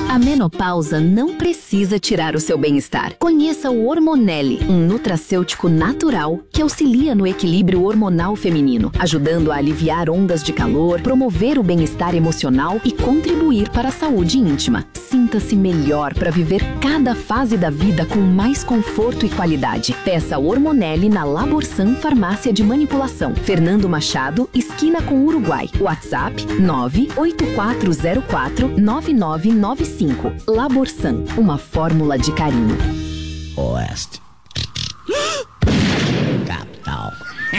A menopausa não precisa tirar o seu bem-estar. Conheça o Hormonelli, um nutracêutico natural que auxilia no equilíbrio hormonal feminino, ajudando a aliviar ondas de calor, promover o bem-estar emocional e contribuir para a saúde íntima. Sinta-se melhor para viver cada fase da vida com mais conforto e qualidade. Peça Hormonelli na Laborsan Farmácia de Manipulação, Fernando Machado, esquina com Uruguai. WhatsApp 984049995. Laborsan, uma fórmula de carinho. Oeste. Capital.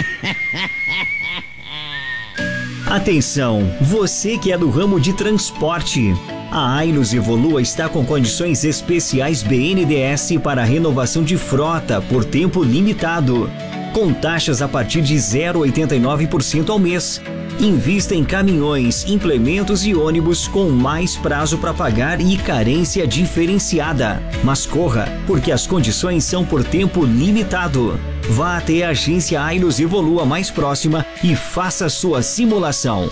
Atenção, você que é do ramo de transporte. A Ailus Evolua está com condições especiais BNDES para renovação de frota por tempo limitado, com taxas a partir de 0,89% ao mês. Invista em caminhões, implementos e ônibus com mais prazo para pagar e carência diferenciada. Mas corra, porque as condições são por tempo limitado. Vá até a agência Ailus Evolua mais próxima e faça sua simulação.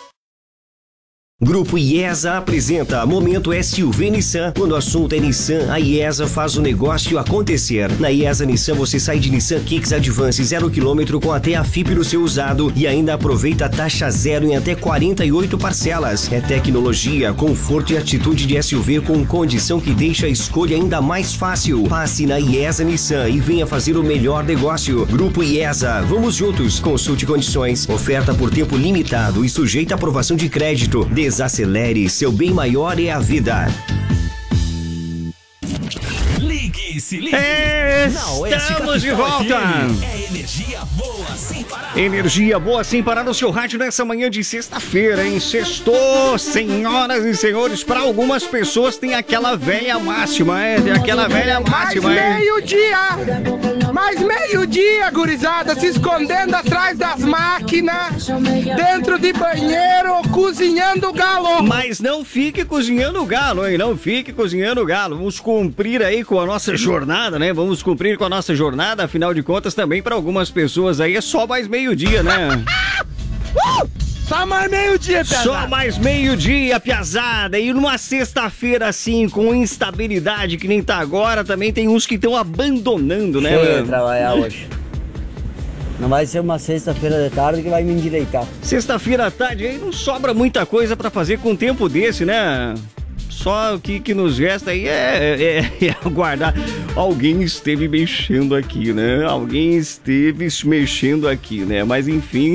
Grupo IESA apresenta Momento SUV Nissan. Quando o assunto é Nissan, a IESA faz o negócio acontecer. Na IESA Nissan você sai de Nissan Kicks Advance 0 km com até a FIP no seu usado e ainda aproveita a taxa zero em até 48 parcelas. É tecnologia, conforto e atitude de SUV com condição que deixa a escolha ainda mais fácil. Passe na IESA Nissan e venha fazer o melhor negócio. Grupo IESA, vamos juntos. Consulte condições. Oferta por tempo limitado e sujeita a aprovação de crédito. Desacelere, seu bem maior é a vida. Ligue-se, ligue. Estamos de volta. É energia boa sem parar. Energia boa sem parar no seu rádio nessa manhã de sexta-feira, hein? Sextou, senhoras e senhores. Para algumas pessoas tem aquela velha máxima, Tem aquela velha máxima, Mais meio-dia, gurizada, se escondendo atrás das máquinas, dentro de banheiro, cozinhando galo. Mas não fique cozinhando galo, hein? Não fique cozinhando galo. Vamos cumprir aí com a nossa jornada, né? Vamos cumprir com a nossa jornada, afinal de contas, também para algumas pessoas aí é só mais meio-dia, né? Só mais meio-dia, piazada. Só mais meio-dia, piazada. E numa sexta-feira assim, com instabilidade que nem tá agora, também tem uns que estão abandonando, né? Eu ia trabalhar hoje. Não vai ser uma sexta-feira de tarde que vai me endireitar. Sexta-feira à tarde aí não sobra muita coisa pra fazer com um tempo desse, né? Só o que nos resta aí é aguardar. Alguém esteve mexendo aqui, né? Alguém esteve mexendo aqui, né? Mas enfim...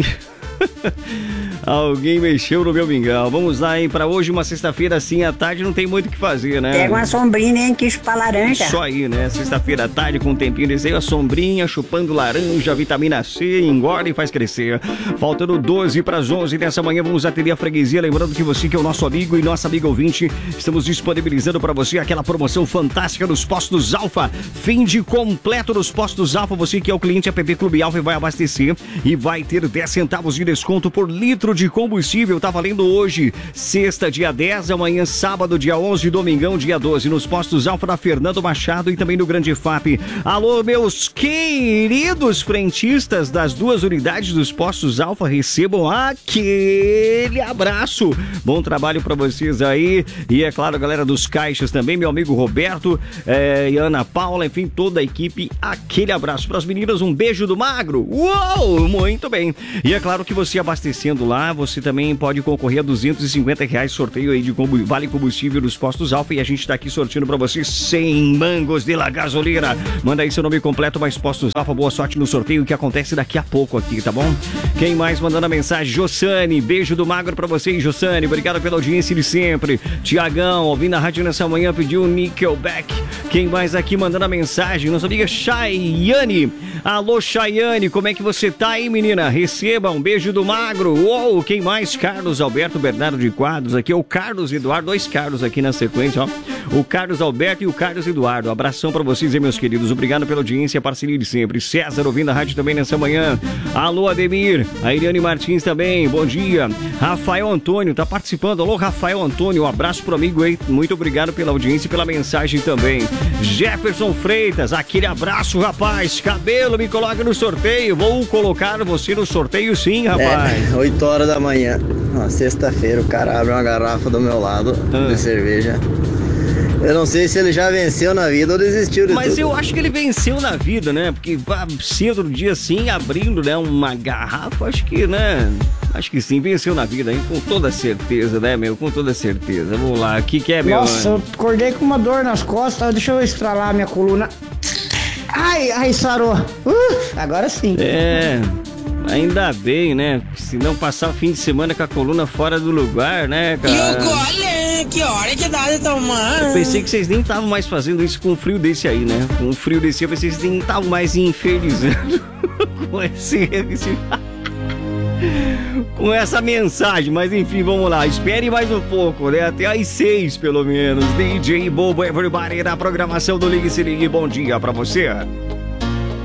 Alguém mexeu no meu mingau. Vamos lá, hein? Pra hoje, uma sexta-feira assim à tarde, não tem muito o que fazer, né? Pega uma sombrinha, nem que chupa laranja. Só aí, né? Sexta-feira à tarde, com um tempinho desse aí, a sombrinha, chupando laranja, vitamina C, engorda e faz crescer. Faltando 12 para as 11 dessa manhã, vamos atender a freguesia. Lembrando que você que é o nosso amigo e nossa amiga ouvinte, estamos disponibilizando para você aquela promoção fantástica dos postos Alfa. Fim de completo dos postos Alfa. Você que é o cliente APP Clube Alfa vai abastecer e vai ter 10 centavos de desconto por litro de combustível. Tá valendo hoje, sexta, dia 10, amanhã, sábado, dia 11, domingão, dia 12, nos postos Alfa da Fernando Machado e também no Grande FAP. Alô, meus queridos frentistas das duas unidades dos postos Alfa, recebam aquele abraço. Bom trabalho pra vocês aí. E é claro, galera dos caixas também, meu amigo Roberto e Ana Paula, enfim, toda a equipe, aquele abraço. Para as meninas, um beijo do Magro. Uou, muito bem. E é claro que você abastecendo lá, você também pode concorrer a R$250 sorteio aí de vale combustível dos postos Alfa e a gente tá aqui sorteando pra você 100 mangos de la gasolina. Manda aí seu nome completo, mais postos Alfa, boa sorte no sorteio que acontece daqui a pouco aqui, tá bom? Quem mais mandando a mensagem? Jossane, beijo do Magro pra você, Jossane, obrigado pela audiência de sempre. Tiagão, ouvindo a rádio nessa manhã, pediu Nickelback. Quem mais aqui mandando a mensagem? Nossa amiga Chayane. Alô, Chayane, como é que você tá aí, menina? Receba um beijo do Magro. Uou, quem mais? Carlos Alberto Bernardo de Quadros, aqui é o Carlos Eduardo, dois Carlos aqui na sequência, ó. O Carlos Alberto e o Carlos Eduardo. Abração pra vocês aí, meus queridos. Obrigado pela audiência, parceria de sempre. César ouvindo a rádio também nessa manhã. Alô, Ademir. A Iriane Martins também, bom dia. Rafael Antônio tá participando. Alô, Rafael Antônio, um abraço pro amigo aí. Muito obrigado pela audiência e pela mensagem também. Jefferson Freitas, aquele abraço, rapaz. Cabelo, me coloca no sorteio. Vou colocar você no sorteio sim, rapaz. 8 horas da manhã, sexta-feira, o cara abre uma garrafa do meu lado de cerveja. Eu não sei se ele já venceu na vida ou desistiu de Mas tudo. eu acho que ele venceu na vida, né? Porque cedo no dia assim, abrindo, né, uma garrafa, acho que, né? Acho que sim, venceu na vida, hein? Com toda certeza, né, meu? Com toda certeza. Vamos lá, o que é, meu? Nossa, eu acordei com uma dor nas costas, deixa eu estralar minha coluna. Ai, sarou. Agora sim. É, ainda bem, né? Se não passar o fim de semana com a coluna fora do lugar, né, cara? Olha, que hora que dá de tomar. Eu pensei que vocês nem estavam mais fazendo isso com um frio desse aí, né? Com um frio desse, eu pensei que vocês nem estavam mais infernizando com esse... com essa mensagem, mas enfim, vamos lá, espere mais um pouco, né, até às 6 pelo menos. DJ Bobo Everybody na programação do Ligue Se Ligue, bom dia pra você.